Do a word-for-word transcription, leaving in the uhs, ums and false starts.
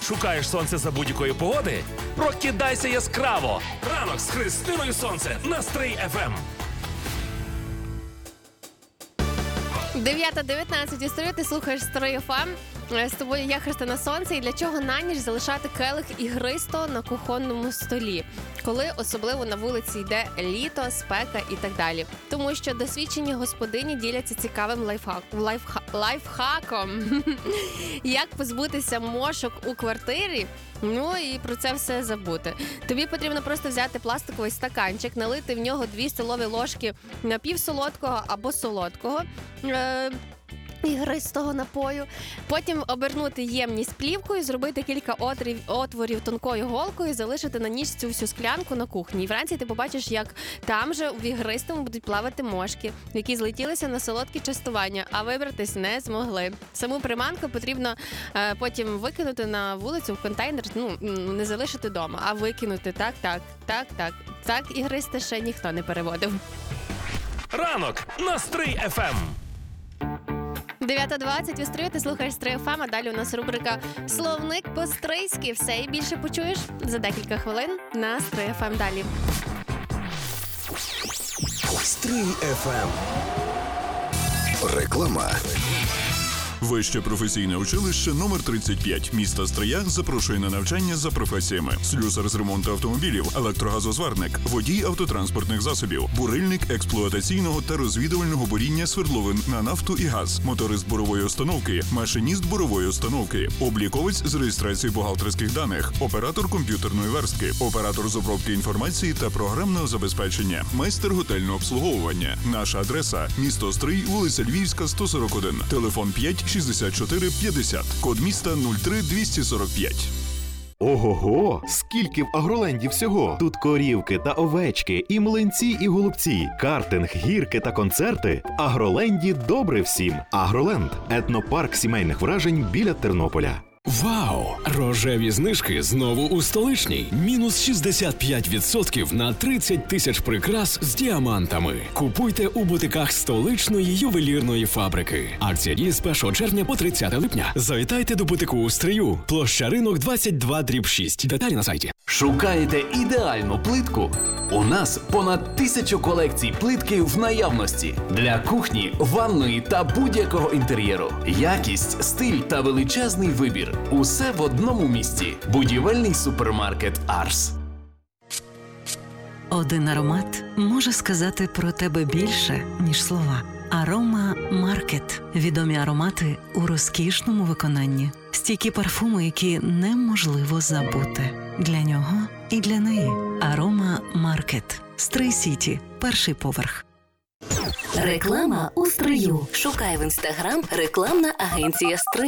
Шукаєш сонце за будь-якої погоди? Прокидайся яскраво! Ранок з Христиною Сонце на Стрий еф ем. дев'ята дев'ятнадцять. Історію ти слухаєш Стрий еф ем. З тобою я Христина Сонце. І для чого на ніч залишати келих ігристо на кухонному столі, коли особливо на вулиці йде літо, спека і так далі? Тому що досвідчені господині діляться цікавим лайфхак, лайфха, лайфхаком. Як позбутися мошок у квартирі, ну і про це все забути. Тобі потрібно просто взяти пластиковий стаканчик, налити в нього дві столові ложки напівсолодкого або солодкого е- ігристого напою, потім обернути ємність плівкою, зробити кілька отворів, отворів тонкою голкою, залишити на ніч цю всю склянку на кухні. І вранці ти побачиш, як там же в ігристому будуть плавати мошки, які злетілися на солодкі частування, а вибратись не змогли. Саму приманку потрібно е, потім викинути на вулицю в контейнер, ну, не залишити вдома, а викинути. Так, так, так, так. Так ігристе ще ніхто не переводив. Ранок на Стрий еф ем. дев'ята двадцять. Ви Стрию, ти слухаєш Стрий еф ем, а далі у нас рубрика «Словник по-стрийськи». Все і більше почуєш за декілька хвилин на Стрий еф ем. Далі. Стрий еф ем. Реклама. Вище професійне училище номер тридцять п'ять міста Стрия запрошує на навчання за професіями: слюсар з ремонту автомобілів, електрогазозварник, водій автотранспортних засобів, бурильник експлуатаційного та розвідувального буріння свердловин на нафту і газ, моторист бурової установки, машиніст бурової установки, обліковець з реєстрації бухгалтерських даних, оператор комп'ютерної верстки, оператор з обробки інформації та програмного забезпечення, майстер готельного обслуговування. Наша адреса – місто Стрий, вулиця Львівська, сто сорок один, телефон п'ять шістдесят чотири п'ятдесят, код міста нуль три двісті сорок п'ять. Ого-го! Скільки в Агроленді всього! Тут корівки та овечки, і млинці, і голубці, картинг, гірки та концерти. В Агроленді добре всім! Агроленд – етнопарк сімейних вражень біля Тернополя. Вау! Рожеві знижки знову у столичній. Мінус шістдесят п'ять відсотків на тридцять тисяч прикрас з діамантами. Купуйте у бутиках столичної ювелірної фабрики. Акція діє з першого червня по тридцяте липня. Завітайте до бутику у Стрию. Площа Ринок двадцять два дріб шість. Деталі на сайті. Шукаєте ідеальну плитку? У нас понад тисячу колекцій плитки в наявності. Для кухні, ванної та будь-якого інтер'єру. Якість, стиль та величезний вибір. Усе в одному місці. Будівельний супермаркет «Арс». Один аромат може сказати про тебе більше, ніж слова. Арома Маркет. Відомі аромати у розкішному виконанні. Стійкі парфуми, які неможливо забути. Для нього і для неї. Арома Маркет. Стрий Сіті. Перший поверх. Реклама у Стрию. Шукай в інстаграм рекламна агенція Стрий.